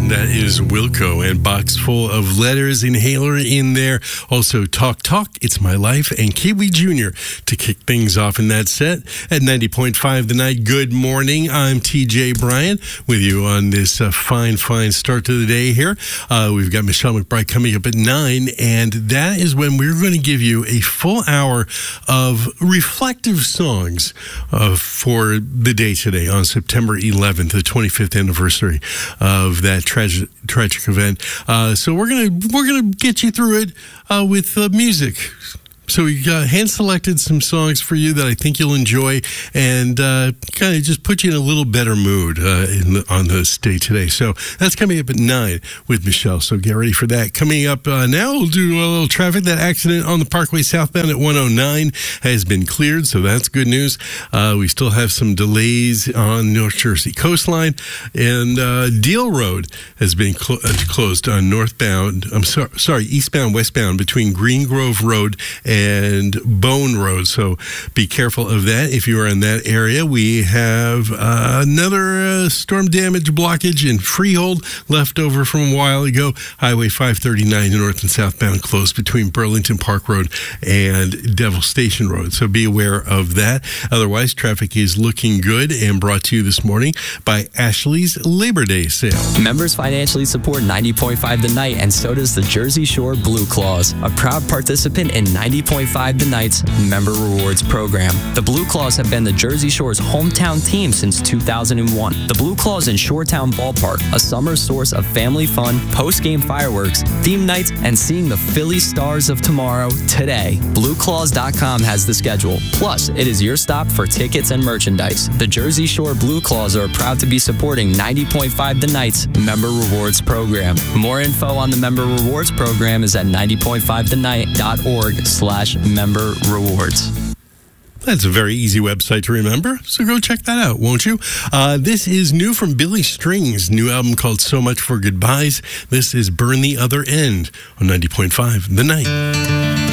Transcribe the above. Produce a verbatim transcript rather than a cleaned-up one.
That is Wilco and Box Full of Letters, Inhaler in there. Also, Talk Talk, It's My Life, and Kiwi Junior to kick things off in that set at ninety point five The Night. Good morning. I'm T J Bryan with you on this uh, fine, fine start to the day here. Uh, we've got Michelle McBride coming up at nine, and that is when we're going to give you a full hour of reflective songs uh, for the day today on September eleventh, the twenty-fifth anniversary of that tragic tragic event. Uh, so we're gonna we're gonna get you through it uh, with uh, music. So we uh, hand-selected some songs for you that I think you'll enjoy and uh, kind of just put you in a little better mood uh, in the, on this day today. So that's coming up at nine with Michelle, so get ready for that. Coming up uh, now, we'll do a little traffic. That accident on the Parkway southbound at one oh nine has been cleared, so that's good news. Uh, we still have some delays on North Jersey coastline, and uh, Deal Road has been clo- uh, closed on northbound, I'm so- sorry, eastbound, westbound between Green Grove Road and and Bone Road, so be careful of that if you are in that area. We have uh, another uh, storm damage blockage in Freehold left over from a while ago. Highway five thirty-nine north and southbound closed between Burlington Park Road and Devil Station Road, so be aware of that. Otherwise, traffic is looking good and brought to you this morning by Ashley's Labor Day sale. Members financially support ninety point five The Night, and so does the Jersey Shore Blue Claws, a proud participant in ninety point five The Night's Member Rewards program. The Blue Claws have been the Jersey Shore's hometown team since two thousand one. The Blue Claws in Shoretown Ballpark, a summer source of family fun, post-game fireworks, theme nights, and seeing the Philly Stars of tomorrow today. Blue Claws dot com has the schedule. Plus, it is your stop for tickets and merchandise. The Jersey Shore Blue Claws are proud to be supporting ninety point five The Night's Member Rewards program. More info on the Member Rewards program is at ninety point five the night dot org slash member rewards. That's a very easy website to remember, so go check that out, won't you? Uh, this is new from Billy Strings' new album called So Much for Goodbyes. This is Burn the Other End on ninety point five The Night.